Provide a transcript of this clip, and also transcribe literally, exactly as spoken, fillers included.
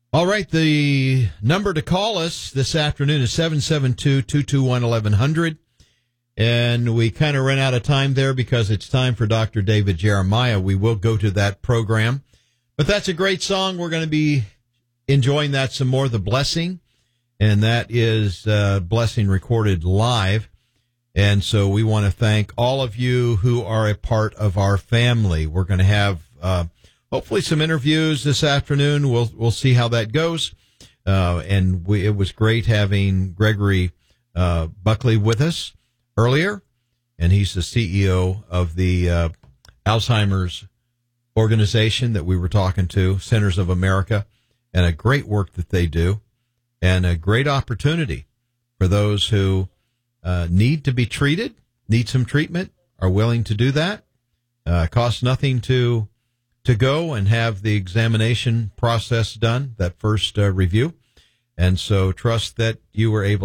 All right, the number to call us this afternoon is seven seven two, two two one, eleven hundred. And we kind of ran out of time there because it's time for Doctor David Jeremiah. We will go to that program. But that's a great song. We're going to be enjoying that some more, The Blessing. And that is uh, Blessing recorded live. And so we want to thank all of you who are a part of our family. We're going to have uh, hopefully some interviews this afternoon. We'll we'll see how that goes. Uh, and we, it was great having Gregory uh, Buckley with us earlier, and he's the C E O of the uh, Alzheimer's organization that we were talking to, Centers of America, and a great work that they do, and a great opportunity for those who uh, need to be treated, need some treatment, are willing to do that. Uh, costs nothing to to go and have the examination process done, that first uh, review, and so trust that you were able